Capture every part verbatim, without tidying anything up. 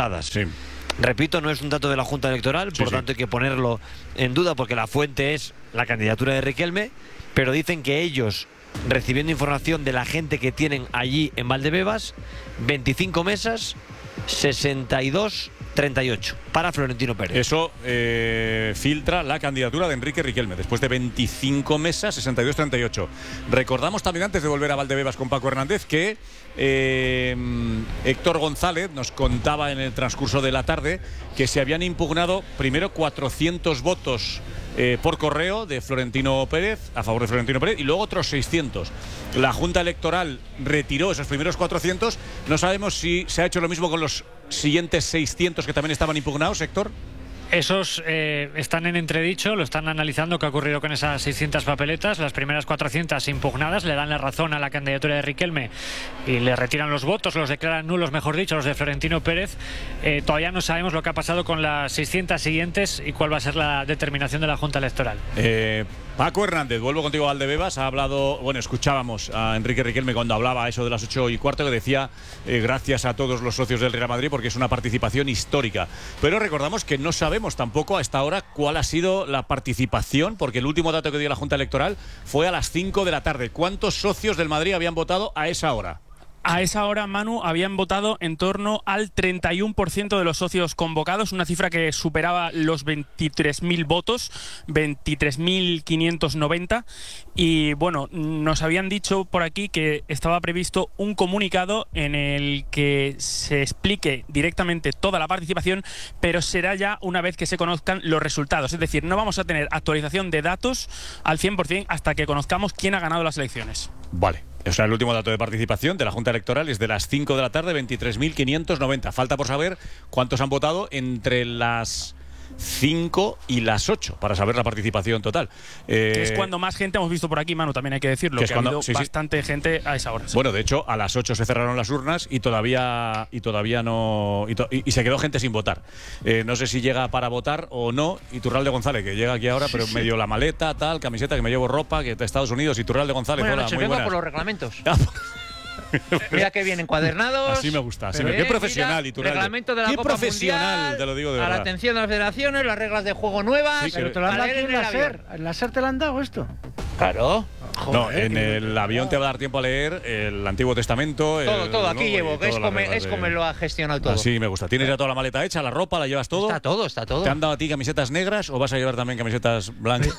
contadas. Sí. Repito, no es un dato de la Junta Electoral, Sí, por sí. tanto hay que ponerlo en duda porque la fuente es la candidatura de Riquelme, pero dicen que ellos, recibiendo información de la gente que tienen allí en Valdebebas, veinticinco mesas, sesenta y dos treinta y ocho para Florentino Pérez. Eso eh, filtra la candidatura de Enrique Riquelme, después de veinticinco mesas, sesenta y dos treinta y ocho. Recordamos también, antes de volver a Valdebebas con Paco Hernández, que eh, Héctor González nos contaba en el transcurso de la tarde que se habían impugnado primero cuatrocientos votos eh, por correo de Florentino Pérez, a favor de Florentino Pérez, y luego otros seiscientos. La Junta Electoral retiró esos primeros cuatrocientos. No sabemos si se ha hecho lo mismo con los siguientes seiscientos que también estaban impugnados, Héctor. Esos eh, están en entredicho, lo están analizando qué ha ocurrido con esas seiscientas papeletas. Las primeras cuatrocientas impugnadas le dan la razón a la candidatura de Riquelme y le retiran los votos, los declaran nulos, mejor dicho, los de Florentino Pérez. Eh, todavía no sabemos lo que ha pasado con las seiscientas siguientes y cuál va a ser la determinación de la Junta Electoral. Eh, Paco Hernández, vuelvo contigo a Valdebebas. Ha hablado, bueno, escuchábamos a Enrique Riquelme cuando hablaba a eso de las ocho y cuarto, que decía eh, gracias a todos los socios del Real Madrid porque es una participación histórica. Pero recordamos que no sabemos tampoco a esta hora cuál ha sido la participación, porque el último dato que dio la Junta Electoral fue a las cinco de la tarde. ¿Cuántos socios del Madrid habían votado a esa hora? A esa hora, Manu, habían votado en torno al treinta y uno por ciento de los socios convocados, una cifra que superaba los veintitrés mil votos, veintitrés mil quinientos noventa. Y bueno, nos habían dicho por aquí que estaba previsto un comunicado en el que se explique directamente toda la participación, pero será ya una vez que se conozcan los resultados. Es decir, no vamos a tener actualización de datos al cien por cien hasta que conozcamos quién ha ganado las elecciones. Vale. O sea, el último dato de participación de la Junta Electoral es de las cinco de la tarde, veintitrés mil quinientos noventa. Falta por saber cuántos han votado entre las cinco y las ocho para saber la participación total. Eh, que es cuando más gente hemos visto por aquí, Manu, también hay que decirlo, que que, es ha cuando, habido sí, sí. bastante gente a esa hora. Sí. Bueno, de hecho, a las ocho se cerraron las urnas y todavía y todavía no y, to, y, y se quedó gente sin votar. Eh, no sé si llega para votar o no. Iturralde González, que llega aquí ahora, sí, pero sí. medio la maleta, tal, camiseta, que me llevo ropa, que de Estados Unidos. Iturralde González, Buenas hola, noches, muy vengo buenas. por los reglamentos. Ah, Mira que bien encuadernados. Así me gusta. Así Pero me, qué bien, profesional, mira, Iturralde. Reglamento de la Qué Copa profesional, Mundial, te lo digo de a verdad. la atención de las federaciones, las reglas de juego nuevas. Sí, Pero que- te lo han dado para aquí leer en el la avión. SER. ¿En la SER te lo han dado esto? Claro. No, Joder, en qué- el avión te va a dar tiempo a leer el Antiguo Testamento. Todo, el- todo, aquí ¿no? Y llevo, que es todas las como, reglas es de- como lo ha gestionado todo. Así me gusta. ¿Tienes ya toda la maleta hecha, la ropa, la llevas todo? Está todo, está todo. ¿Te han dado a ti camisetas negras o vas a llevar también camisetas blancas?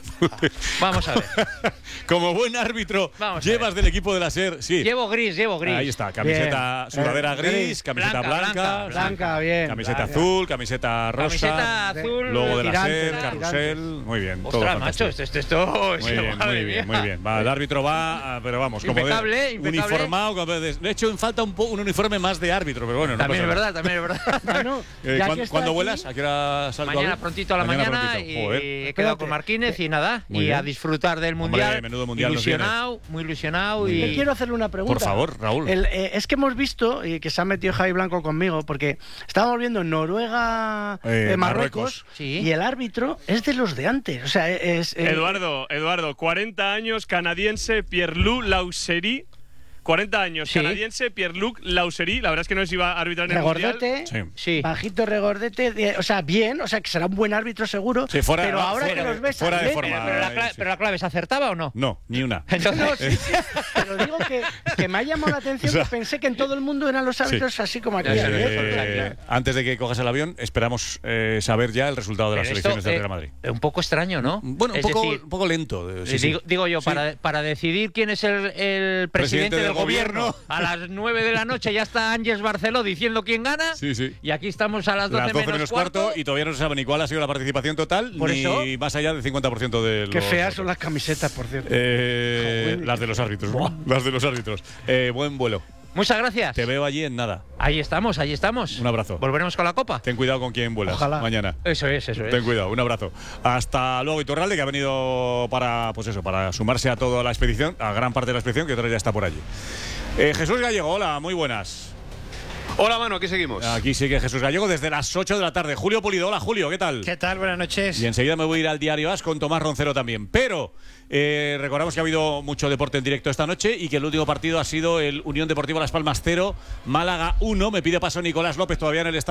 Vamos a ver. Como buen árbitro, Vamos a llevas del equipo de la SER. Sí. Llevo gris, llevo gris. Ahí está, camiseta, Bien. sudadera Eh, gris, gris. camiseta Blanca, blanca, blanca, Blanca, bien. camiseta Blanca. azul, camiseta rosa, Camiseta azul. logo de la tirantes, SER, tirantes. carrusel, muy bien. todo Ostras, macho, fantástico. esto, esto, esto. Muy bien, muy bien, muy bien. Va, el árbitro va, ah, pero vamos, como Impecable, de, impecable. uniformado. como de, de hecho, falta un, po- un uniforme más de árbitro, pero bueno, no También es pasa nada. verdad, también es verdad. Bueno, Eh, ya ¿cuán- que está ¿Cuándo aquí- vuelas? ¿A qué hora sale tu Mañana avión? prontito a la mañana, prontito. y Joder. he quedado Espérate. con Marquínez y nada, Muy y bien. a disfrutar del Hombre, Mundial. menudo Mundial nos ilusionado, muy ilusionado Muy y... bien. Yo quiero hacerle una pregunta. Por favor, Raúl. El, eh, es que hemos visto, y que se ha metido Javi Blanco conmigo, porque estábamos viendo Noruega, Eh, eh, Marruecos. Marruecos, Sí. y el árbitro es de los de antes. O sea, es. eh, Eduardo, Eduardo, cuarenta años, canadiense, Pierre-Luc Lausery. cuarenta años, Sí. canadiense, Pierre-Luc Lausery. La verdad es que no sé si iba a arbitrar en el Mundial. regordete, Sí. Sí. bajito regordete, de- o sea, bien, o sea, que será un buen árbitro seguro. Sí, fuera- pero ahora fuera que de- los ves fuera de al- forma. Pero la, Ah, clave, sí. pero la clave, ¿se acertaba o no? No, ni una. Entonces, No, sí, sí, pero digo que, que me ha llamado la atención, O sea, que pensé que en todo el mundo eran los árbitros así como aquí. Sí, Eh, sí. antes de que cojas el avión, esperamos eh, saber ya el resultado de las pero esto, elecciones del eh, Real Madrid. un poco extraño, ¿no? Bueno, un Es poco, decir, un poco lento. eh, sí, sí. digo, digo yo, Sí. para, para decidir quién es el, el presidente, Presidente del del gobierno, gobierno. a las nueve de la noche ya está Ángels Barceló diciendo quién gana. Sí, sí. Y aquí estamos a las doce, Las doce menos cuarto, y todavía no se sabe ni cuál ha sido la participación total, Por ni eso- más allá del cincuenta por ciento de los Qué feas votos. son las camisetas, por cierto. Eh, Joder. las de los árbitros. ¿no? Las de los árbitros. Eh, buen vuelo. Muchas gracias. Te veo allí en nada. Ahí estamos, ahí estamos. Un abrazo. Volveremos con la copa. Ten cuidado con quién vuelas Ojalá. mañana. Eso es, eso es. Ten cuidado, un abrazo. Hasta luego, Iturralde, que ha venido para, pues eso, para sumarse a toda la expedición, a gran parte de la expedición, que otra ya está por allí. Eh, Jesús Gallego, hola, muy buenas. Hola, mano, aquí seguimos. Aquí sigue Jesús Gallego desde las ocho de la tarde. Julio Pulido, hola Julio, ¿qué tal? ¿Qué tal? Buenas noches. Y enseguida me voy a ir al Diario As con Tomás Roncero también. Pero eh, recordamos que ha habido mucho deporte en directo esta noche y que el último partido ha sido el Unión Deportiva Las Palmas cero, Málaga uno. Me pide paso Nicolás López todavía en el estadio.